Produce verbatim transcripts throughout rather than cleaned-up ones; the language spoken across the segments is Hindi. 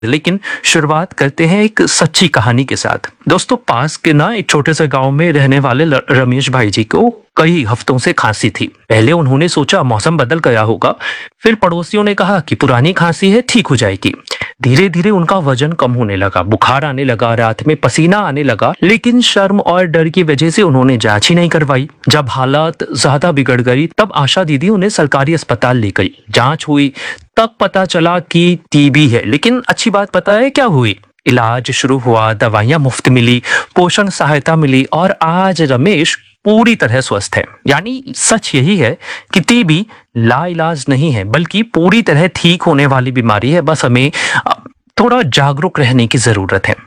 लेकिन शुरुआत करते हैं एक सच्ची कहानी के साथ। दोस्तों, पास के ना एक छोटे से गांव में रहने वाले ल- रमेश भाई जी को कई हफ्तों से खांसी थी। पहले उन्होंने सोचा मौसम बदल गया होगा, फिर पड़ोसियों ने कहा कि पुरानी खांसी है, ठीक हो जाएगी। धीरे धीरे उनका वजन कम होने लगा, बुखार आने लगा, रात में पसीना आने लगा, लेकिन शर्म और डर की वजह से उन्होंने जांच ही नहीं करवाई। जब हालात ज्यादा बिगड़ गई तब आशा दीदी उन्हें सरकारी अस्पताल ले गई। जांच हुई, तब पता चला कि टीबी है। लेकिन अच्छी बात पता है क्या हुई? इलाज शुरू हुआ, दवाइयां मुफ्त मिली, पोषण सहायता मिली और आज रमेश पूरी तरह स्वस्थ है। यानी सच यही है कि टीबी लाइलाज नहीं है, बल्कि पूरी तरह ठीक होने वाली बीमारी है। बस हमें अ, थोड़ा जागरूक रहने की जरूरत है।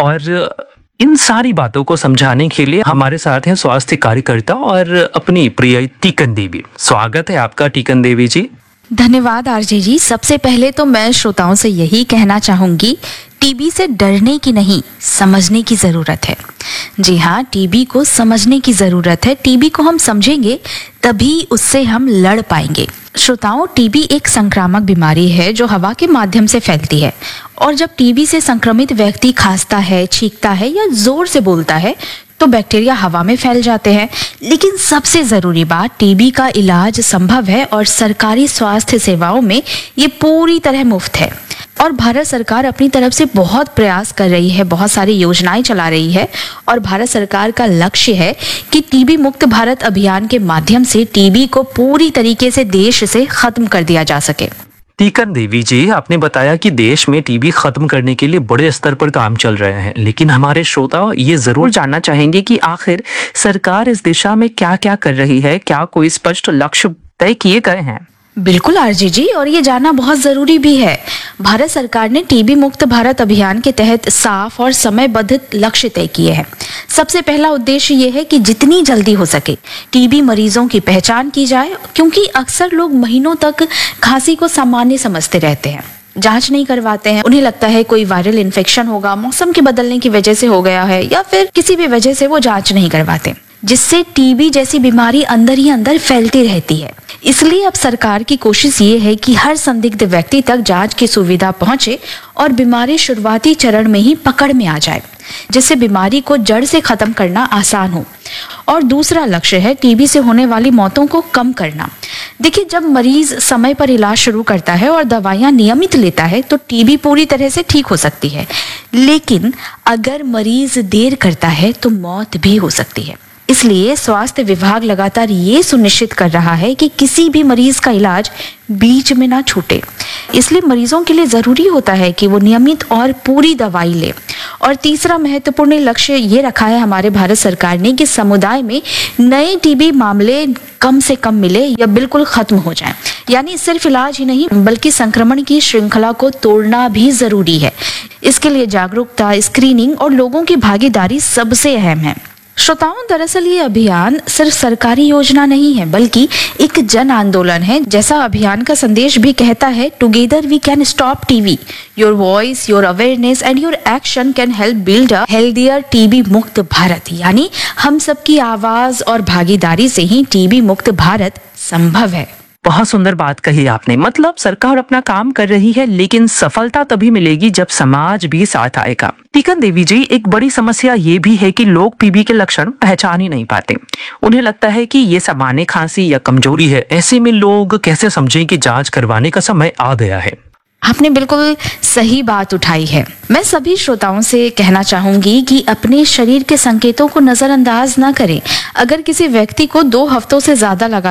और इन सारी बातों को समझाने के लिए हमारे साथ हैं स्वास्थ्य कार्यकर्ता और अपनी प्रिय टीकन देवी। स्वागत है आपका टीकन देवी जी। धन्यवाद आरजे जी। सबसे पहले तो मैं श्रोताओं से यही कहना चाहूंगी, टीबी से डरने की नहीं, समझने की जरूरत है। जी हाँ, टीबी को समझने की जरूरत है। टीबी को हम समझेंगे तभी उससे हम लड़ पाएंगे। श्रोताओं, टीबी एक संक्रामक बीमारी है जो हवा के माध्यम से फैलती है। और जब टीबी से संक्रमित व्यक्ति खांसता है, छींकता है या जोर से बोलता है तो बैक्टीरिया हवा में फैल जाते हैं। लेकिन सबसे जरूरी बात, टीबी का इलाज संभव है और सरकारी स्वास्थ्य सेवाओं में ये पूरी तरह मुफ्त है। और भारत सरकार अपनी तरफ से बहुत प्रयास कर रही है, बहुत सारी योजनाएं चला रही है। और भारत सरकार का लक्ष्य है कि टीबी मुक्त भारत अभियान के माध्यम से टीबी को पूरी तरीके से देश से खत्म कर दिया जा सके। टीकन देवी जी, आपने बताया कि देश में टीबी खत्म करने के लिए बड़े स्तर पर काम चल रहे हैं, लेकिन हमारे श्रोता ये जरूर जानना चाहेंगे कि आखिर सरकार इस दिशा में क्या क्या कर रही है। क्या कोई स्पष्ट लक्ष्य तय किए गए हैं? बिल्कुल आरजी जी, और ये जानना बहुत जरूरी भी है। भारत सरकार ने टीबी मुक्त भारत अभियान के तहत साफ और समयबद्ध लक्ष्य तय किए हैं। सबसे पहला उद्देश्य ये है कि जितनी जल्दी हो सके टीबी मरीजों की पहचान की जाए, क्योंकि अक्सर लोग महीनों तक खांसी को सामान्य समझते रहते हैं, जांच नहीं करवाते हैं। उन्हें लगता है कोई वायरल इन्फेक्शन होगा, मौसम के बदलने की वजह से हो गया है, या फिर किसी भी वजह से वो जांच नहीं करवाते, जिससे टीबी जैसी बीमारी अंदर ही अंदर फैलती रहती है। इसलिए अब सरकार की कोशिश ये है कि हर संदिग्ध व्यक्ति तक जांच की सुविधा पहुंचे और बीमारी शुरुआती चरण में ही पकड़ में आ जाए, जिससे बीमारी को जड़ से खत्म करना आसान हो। और दूसरा लक्ष्य है टीबी से होने वाली मौतों को कम करना। देखिए, जब मरीज समय पर इलाज शुरू करता है और दवाइयां नियमित लेता है तो टीबी पूरी तरह से ठीक हो सकती है। लेकिन अगर मरीज देर करता है तो मौत भी हो सकती है। इसलिए स्वास्थ्य विभाग लगातार ये सुनिश्चित कर रहा है कि किसी भी मरीज का इलाज बीच में ना छूटे। इसलिए मरीजों के लिए जरूरी होता है कि वो नियमित और पूरी दवाई ले। और तीसरा महत्वपूर्ण लक्ष्य ये रखा है हमारे भारत सरकार ने कि समुदाय में नए टीबी मामले कम से कम मिले या बिल्कुल खत्म हो जाएं। यानी सिर्फ इलाज ही नहीं, बल्कि संक्रमण की श्रृंखला को तोड़ना भी जरूरी है। इसके लिए जागरूकता, स्क्रीनिंग और लोगों की भागीदारी सबसे अहम है। श्रोताओं, दरअसल ये अभियान सिर्फ सरकारी योजना नहीं है, बल्कि एक जन आंदोलन है। जैसा अभियान का संदेश भी कहता है, together we can stop TB. Your voice, your awareness and your action can help build a healthier TB मुक्त भारत। यानी हम सबकी आवाज और भागीदारी से ही टीबी मुक्त भारत संभव है। बहुत सुंदर बात कही आपने। मतलब सरकार अपना काम कर रही है, लेकिन सफलता तभी मिलेगी जब समाज भी साथ आएगा। टीकन देवी जी, एक बड़ी समस्या ये भी है कि लोग टीबी के लक्षण पहचान ही नहीं पाते। उन्हें लगता है कि ये सामान्य खांसी या कमजोरी है। ऐसे में लोग कैसे समझें कि जांच करवाने का समय आ गया है? आपने बिल्कुल सही बात उठाई है। मैं सभी श्रोताओं से कहना चाहूंगी कि अपने शरीर के संकेतों को नजरअंदाज न करें। अगर किसी व्यक्ति को दो हफ्तों से ज्यादा लगा